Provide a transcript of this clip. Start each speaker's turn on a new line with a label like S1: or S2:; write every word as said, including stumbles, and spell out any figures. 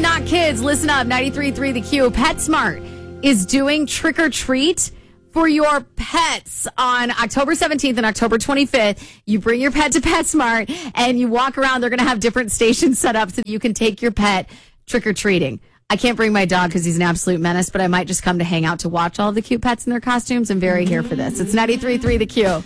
S1: not kids, listen up. ninety-three point three The Q. PetSmart is doing Trick or Treat for your pets on October seventeenth and October twenty-fifth. You bring your pet to PetSmart and you walk around. They're going to have different stations set up so that you can take your pet trick-or-treating. I can't bring my dog because he's an absolute menace, but I might just come to hang out to watch all the cute pets in their costumes. I'm very here for this. It's ninety-three point three The Q.